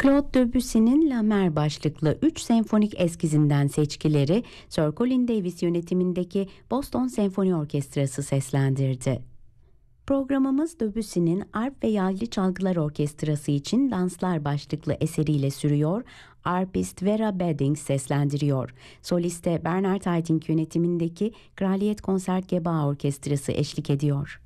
Claude Debussy'nin La Mer başlıklı 3 senfonik eskizinden seçkileri Sir Colin Davis yönetimindeki Boston Senfoni Orkestrası seslendirdi. Programımız Debussy'nin Arp ve Yaylı Çalgılar Orkestrası için Danslar başlıklı eseriyle sürüyor. Arpist Vera Bedding seslendiriyor. Soliste Bernard Haitink yönetimindeki Kraliyet Konsertgebouw Orkestrası eşlik ediyor.